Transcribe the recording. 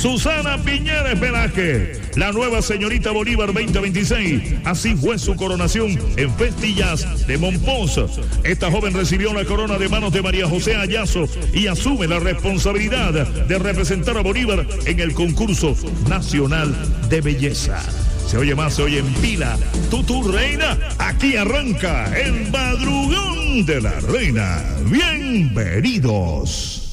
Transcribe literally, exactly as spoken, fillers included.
Susana Piñeres Velázquez, la nueva señorita Bolívar veinte veintiséis. Así fue su coronación en Festillas de Monpós. Esta joven recibió la corona de manos de María José Ayazo y asume la responsabilidad de representar a Bolívar en el concurso nacional de belleza. Se oye más, se oye en pila. Tutu Reina, aquí arranca el madrugón de la reina. Bienvenidos.